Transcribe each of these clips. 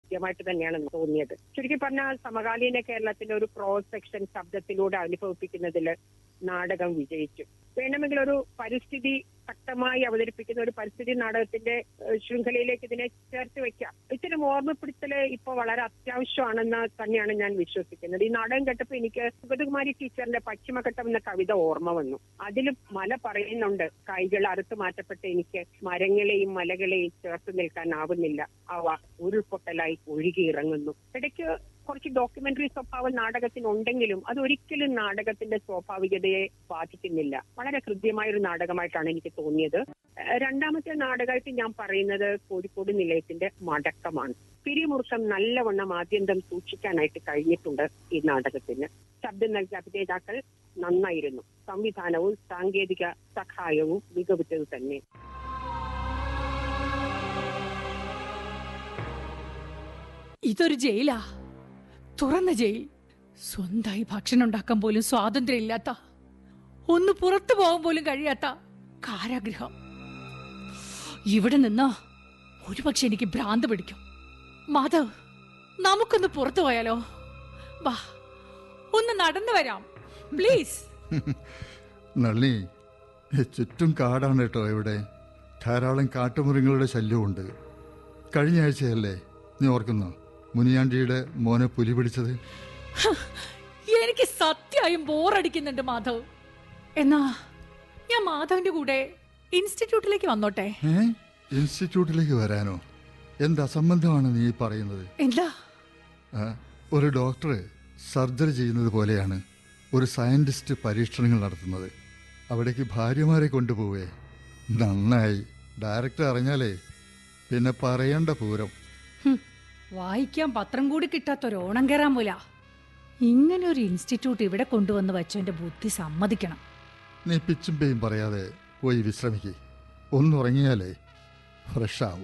കൃത്യമായിട്ട് തന്നെയാണ് തോന്നിയത്. ചുരുക്കി പറഞ്ഞാൽ സമകാലീന കേരളത്തിന്റെ ഒരു ക്രോസ് സെക്ഷൻ ശബ്ദത്തിലൂടെ അനുഭവിപ്പിക്കുന്നതിൽ നാടകം വിജയിച്ചു. വേണമെങ്കിൽ ഒരു പരിസ്ഥിതി ശക്തമായി അവതരിപ്പിക്കുന്ന ഒരു പരിസ്ഥിതി നാടകത്തിന്റെ ശൃംഖലയിലേക്ക് ഇതിനെ ചേർത്ത് വെക്കാം. ഇത്തരം ഓർമ്മപ്പെടുത്തല് ഇപ്പോൾ വളരെ അത്യാവശ്യമാണെന്ന് തന്നെയാണ് ഞാൻ വിശ്വസിക്കുന്നത്. ഈ നാടകം കേട്ടപ്പോൾ എനിക്ക് സുഗതകുമാരി ടീച്ചറിന്റെ പശ്ചിമഘട്ടം എന്ന കവിത ഓർമ്മ വന്നു. അതിൽ മല പറയുന്നുണ്ട്, കൈകൾ അറുത്തു മാറ്റപ്പെട്ട് എനിക്ക് മരങ്ങളെയും മലകളെയും ചേർത്ത് നിൽക്കാനാവുന്നില്ല, അവ ഉരുൾപൊട്ടലായി ഒഴുകിയിറങ്ങുന്നു. ഇടയ്ക്ക് കുറച്ച് ഡോക്യുമെന്ററി സ്വഭാവം നാടകത്തിനുണ്ടെങ്കിലും അതൊരിക്കലും നാടകത്തിന്റെ സ്വാഭാവികതയെ ബാധിക്കുന്നില്ല. വളരെ ഹൃദ്യമായൊരു നാടകമായിട്ടാണ് എനിക്ക് തോന്നിയത്. രണ്ടാമത്തെ നാടകമായിട്ട് ഞാൻ പറയുന്നത് കോഴിക്കോട് നിലയത്തിന്റെ മടക്കമാണ്. പിരിമുറുക്കം നല്ലവണ്ണം ആദ്യന്തം സൂക്ഷിക്കാനായിട്ട് കഴിഞ്ഞിട്ടുണ്ട് ഈ നാടകത്തിന്. ശബ്ദം നൽകിയ അഭിനേതാക്കൾ നന്നായിരുന്നു. സംവിധാനവും സാങ്കേതിക സഹായവും മികവുറ്റത് തന്നെ. ഇതൊരു ജയിലാ, തുറന്ന ജയിൽ. സ്വന്തമായി ഭക്ഷണം ഉണ്ടാക്കാൻ പോലും സ്വാതന്ത്ര്യം ഇല്ലാത്ത, ഒന്ന് പുറത്തു പോകാൻ പോലും കഴിയാത്ത കാരാഗ്രഹം. ഇവിടെ നിന്നാ ഒരുപക്ഷെ എനിക്ക് ഭ്രാന്ത് പിടിക്കും. മാധവ്, നമുക്കൊന്ന് പുറത്തു പോയാലോ? വാ, ഒന്ന് നടന്നു വരാം പ്ലീസ്. നളിനി, ചുറ്റും കാടാണ് കേട്ടോ. ഇവിടെ ധാരാളം കാട്ടുമൃഗങ്ങളുടെ ശല്യമുണ്ട്. കഴിഞ്ഞ ആഴ്ചയല്ലേ നീ ഓർക്കുന്നോ മുനിയാണ്ടിയുടെ മോനെ പുലി പിടിച്ചത്? എനിക്ക് സത്യമായും ബോറടിക്കുന്നുണ്ട് മാധവ്. എന്നാ ഞാൻ മാധവിന്റെ കൂടെ ഇൻസ്റ്റിറ്റ്യൂട്ടിലേക്ക് വന്നോട്ടെ? ഇൻസ്റ്റിറ്റ്യൂട്ടിലേക്ക് വരാനോ? എന്ത് അസംബന്ധമാണ് നീ പറയുന്നത്? എന്താ? ഒരു ഡോക്ടർ സർജറി ചെയ്യുന്നത് പോലെയാണ് ഒരു സയന്റിസ്റ്റ് പരീക്ഷണങ്ങൾ നടത്തുന്നത്. അവിടേക്ക് ഭാര്യമാരെ കൊണ്ടുപോവേ? നന്നായി. ഡയറക്ടർ അറിഞ്ഞാലേ പിന്നെ പറയേണ്ട പൂരം. വായിക്കാൻ പത്രം കൂടി കിട്ടാത്തൊരു ഓണം കയറാൻ പോല. ഇങ്ങനെ ഒരു ഇൻസ്റ്റിറ്റ്യൂട്ട് ഇവിടെ കൊണ്ടുവന്ന് വെച്ചതിന്റെ ബുദ്ധി സമ്മതിക്കണം. നീ പിച്ചും പേയും പറയാതെ പോയി വിശ്രമിക്കേ. ഒന്നുറങ്ങിയാലേ ഫ്രഷ് ആവൂ.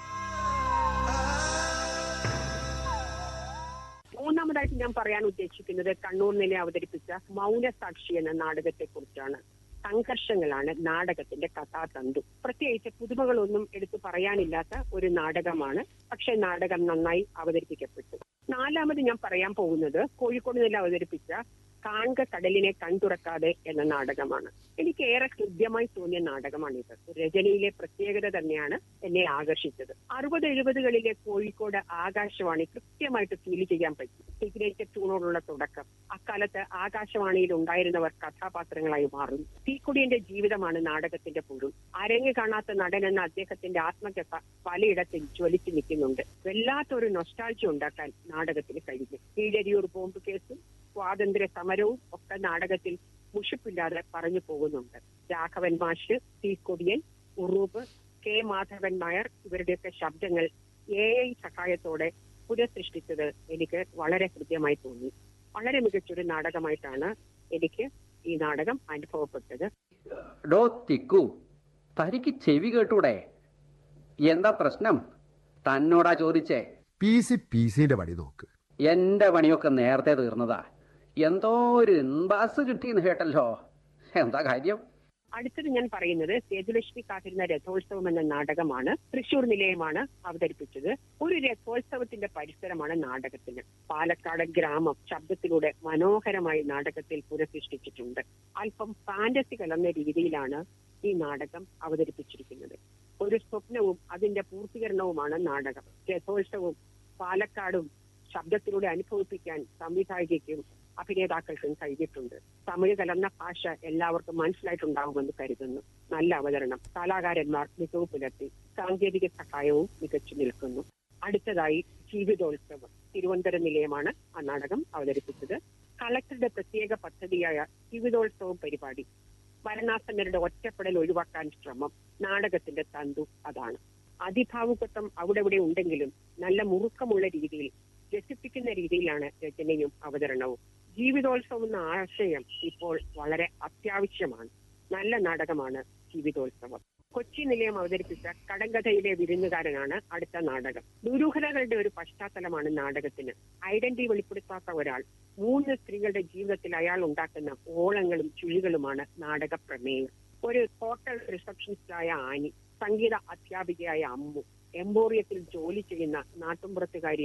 മൂന്നാമതായിട്ട് ഞാൻ പറയാൻ ഉദ്ദേശിക്കുന്നത് കണ്ണൂർ നിലയം അവതരിപ്പിച്ച മൗനസാക്ഷി എന്ന നാടകത്തെ കുറിച്ചാണ്. സംഘർഷങ്ങളാണ് നാടകത്തിന്റെ കഥാതന്തു. പ്രത്യേകിച്ച് പുതുമകളൊന്നും എടുത്തു പറയാനില്ലാത്ത ഒരു നാടകമാണ്. പക്ഷെ നാടകം നന്നായി അവതരിപ്പിക്കപ്പെട്ടു. നാലാമത് ഞാൻ പറയാൻ പോകുന്നത് കോഴിക്കോട് നില അവതരിപ്പിച്ച കാൺക കടലിനെ കൺതുറക്കാതെ എന്ന നാടകമാണ്. എനിക്ക് ഏറെ ഹൃദ്യമായി തോന്നിയ നാടകമാണിത്. രചനയിലെ പ്രത്യേകത തന്നെയാണ് എന്നെ ആകർഷിച്ചത്. 60-70കളിലെ കോഴിക്കോട് ആകാശവാണി കൃത്യമായിട്ട് ഫീൽ ചെയ്യാൻ പറ്റി. സിഗ്നേച്ചർ ട്യൂണോടുള്ള തുടക്കം. അക്കാലത്ത് ആകാശവാണിയിൽ ഉണ്ടായിരുന്നവർ കഥാപാത്രങ്ങളായി മാറുന്നു. തീക്കൊടിയന്റെ ജീവിതമാണ് നാടകത്തിന്റെ പൊരുൾ. അരങ്ങ് കാണാത്ത നടൻ എന്ന അദ്ദേഹത്തിന്റെ ആത്മകഥ പലയിടത്തും ജ്വലിച്ചു നിൽക്കുന്നുണ്ട്. വല്ലാത്തൊരു നൊസ്റ്റാൾജി ഉണ്ടാക്കാൻ നാടകത്തിന് കഴിഞ്ഞു. കീഴരിയൂർ ബോംബ് കേസും സ്വാതന്ത്ര്യ സമരവും ഒക്കെ നാടകത്തിൽ മുഷിപ്പില്ലാതെ പറഞ്ഞു പോകുന്നുണ്ട്. രാഘവൻ മാഷ്, തീക്കൊടിയൻ, ഉറൂബ്, കെ മാധവൻ നായർ ഇവരുടെയൊക്കെ ശബ്ദങ്ങൾ AI സഹായത്തോടെ പുനഃസൃഷ്ടിച്ചത് എനിക്ക് വളരെ ഹൃദ്യമായി തോന്നി. വളരെ മികച്ചൊരു നാടകമായിട്ടാണ് എനിക്ക് ഈ നാടകം അനുഭവപ്പെട്ടത്. തനിക്ക് ചെവി കേട്ടൂടെ? എന്താ പ്രശ്നം? തന്നോടാ ചോദിച്ചേ. പിസിന്റെ പണി നോക്ക്. എന്റെ പണിയൊക്കെ നേരത്തെ തീർന്നതാ. എന്തോ ഒരു ഇൻബാസ് കിട്ടിയെന്ന് കേട്ടല്ലോ. എന്താ കാര്യം? അടുത്തത് ഞാൻ പറയുന്നത് സേതുലക്ഷ്മി കാത്തിരുന്ന രഥോത്സവം എന്ന നാടകമാണ്. തൃശൂർ നിലയമാണ് അവതരിപ്പിച്ചത്. ഒരു രഥോത്സവത്തിന്റെ പരിസരമാണ് നാടകത്തിന്. പാലക്കാട് ഗ്രാമം ശബ്ദത്തിലൂടെ മനോഹരമായി നാടകത്തിൽ പുനഃസൃഷ്ടിച്ചിട്ടുണ്ട്. അല്പം ഫാന്റസി കലർന്ന രീതിയിലാണ് ഈ നാടകം അവതരിപ്പിച്ചിരിക്കുന്നത്. ഒരു സ്വപ്നവും അതിന്റെ പൂർത്തീകരണവുമാണ് നാടകം. രഥോത്സവവും പാലക്കാടും ശബ്ദത്തിലൂടെ അനുഭവിപ്പിക്കാൻ സംവിധായകയ്ക്കും അഭിനേതാക്കൾക്കും കഴിഞ്ഞിട്ടുണ്ട്. തമിഴ് കലർന്ന ഭാഷ എല്ലാവർക്കും മനസ്സിലായിട്ടുണ്ടാകുമെന്ന് കരുതുന്നു. നല്ല അവതരണം, കലാകാരന്മാർ മികവ് പുലർത്തി, സാങ്കേതിക സഹായവും മികച്ചു നിൽക്കുന്നു. അടുത്തതായി ജീവിതോത്സവം. തിരുവനന്തപുരം നിലയമാണ് ആ നാടകം അവതരിപ്പിച്ചത്. കളക്ടറുടെ പ്രത്യേക പദ്ധതിയായ ജീവിതോത്സവം പരിപാടി. മരണാസന്നരുടെ ഒറ്റപ്പെടൽ ഒഴിവാക്കാൻ ശ്രമം. നാടകത്തിന്റെ തന്തു അതാണ്. അതിഭാവുകത്വം അവിടെ ഇവിടെ ഉണ്ടെങ്കിലും നല്ല മുറുക്കമുള്ള രീതിയിൽ, രസിപ്പിക്കുന്ന രീതിയിലാണ് രചനയും അവതരണവും. ജീവിതോത്സവം എന്ന ആശയം ഇപ്പോൾ വളരെ അത്യാവശ്യമാണ്. നല്ല നാടകമാണ് ജീവിതോത്സവം. കൊച്ചി നിലയം അവതരിപ്പിച്ച കടങ്കഥയിലെ വിരുന്നുകാരനാണ് അടുത്ത നാടകം. ദുരൂഹതകളുടെ ഒരു പശ്ചാത്തലമാണ് നാടകത്തിന്. ഐഡന്റിറ്റി വെളിപ്പെടുത്താത്ത ഒരാൾ, 3 സ്ത്രീകളുടെ ജീവിതത്തിൽ അയാൾ ഉണ്ടാക്കുന്ന ഓളങ്ങളും ചുഴികളുമാണ് നാടക പ്രമേയം. ഒരു ഹോട്ടൽ റിസപ്ഷനിസ്റ്റായ ആനി, സംഗീത അധ്യാപികയായ അമ്മു, എംപോറിയത്തിൽ ജോലി ചെയ്യുന്ന നാട്ടുമ്പുറത്തുകാരി